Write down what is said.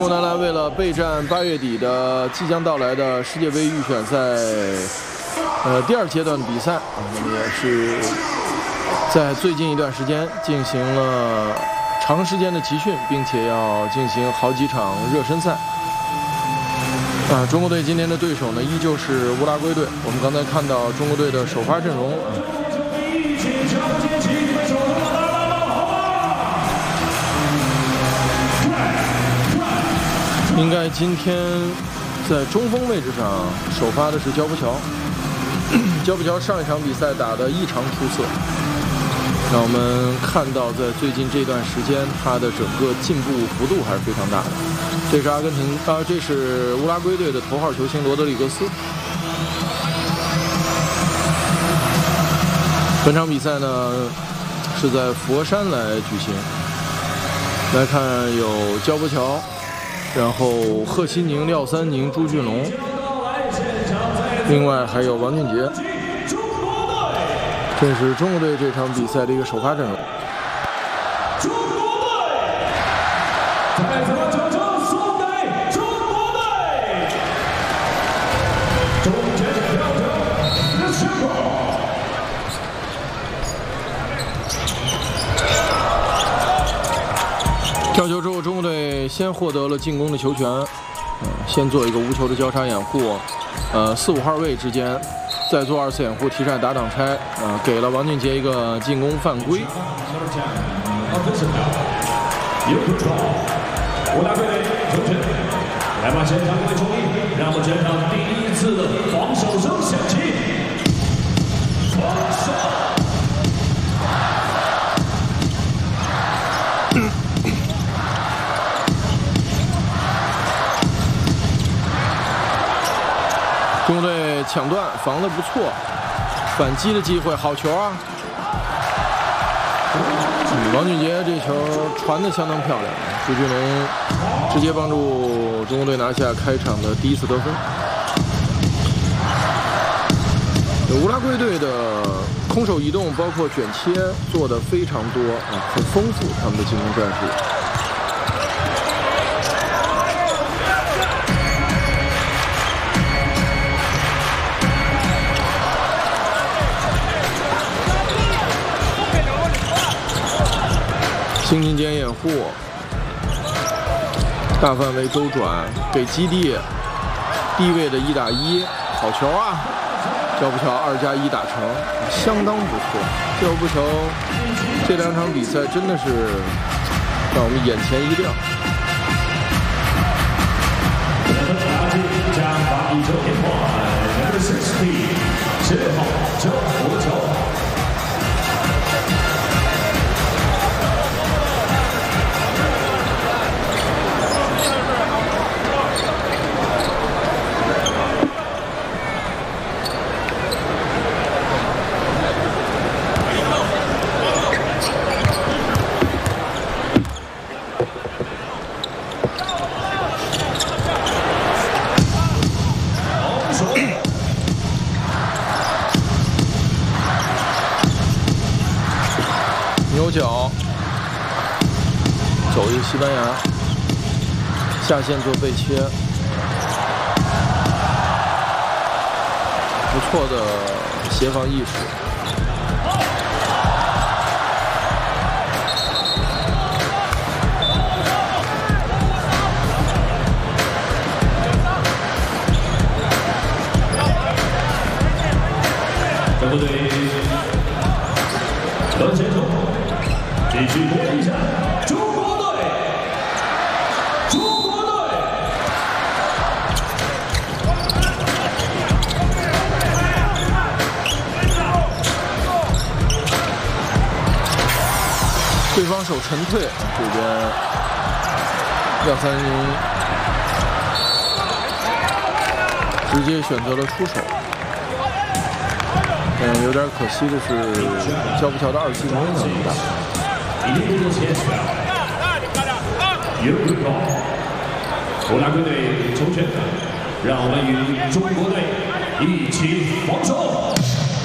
中国男篮为了备战8月底的即将到来的世界杯预选赛，第2阶段的比赛那么也是在最近一段时间进行了长时间的集训，并且要进行好几场热身赛。中国队今天的对手呢，依旧是乌拉圭队。我们刚才看到中国队的首发阵容。应该今天在中锋位置上首发的是焦波乔。焦波乔上一场比赛打得异常出色，让我们看到在最近这段时间他的整个进步幅度还是非常大的。这是这是乌拉圭队的头号球星罗德里格斯。本场比赛呢是在佛山来举行。来看有焦波乔，然后贺西宁、廖三宁、朱俊龙，另外还有王俊杰。这是中国队这场比赛的一个首发阵容。中国队再次把奖章送给中国队。中间调整的时候，跳球之后，中国队先获得了进攻的球权，先做一个无球的交叉掩护，4、5号位之间。再做2次掩护，提闪打挡拆，给了王俊杰一个进攻犯规。乌拉圭队球权，来吧，现场各位注意，让我们全场第1次的防守声响起。防守。中国队抢断防得不错，反击的机会，好球啊！王俊杰这球传得相当漂亮，朱俊龙直接帮助中国队拿下开场的第1次得分。乌拉圭队的空手移动包括卷切做得非常多很丰富，他们的进攻战术。轻进间掩护，大范围周转，给基地低位的1打1，好球啊！焦波乔2+1打成，相当不错。焦波乔这2场比赛真的是让我们眼前一亮。牛角走一西班牙，下线做背切，不错的协防意识。中国队轮前冲。继续夺一下，中国队，中国队！对方手沉退，这边廖三宁直接选择了出手。有点可惜的是，焦波乔的2进攻呢不大。乌拉圭队球权，让我们与中国队一起防守。